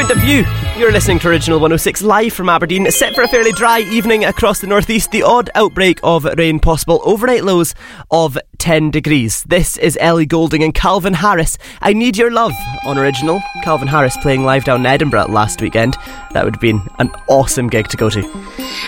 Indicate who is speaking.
Speaker 1: point of view. You're listening to Original 106 live from Aberdeen. Set for a fairly dry evening across the northeast. The odd outbreak of rain possible. Overnight lows of 10 degrees. This is Ellie Goulding and Calvin Harris. I Need Your Love on Original. Calvin Harris playing live down in Edinburgh last weekend. That would have been an awesome gig to go to.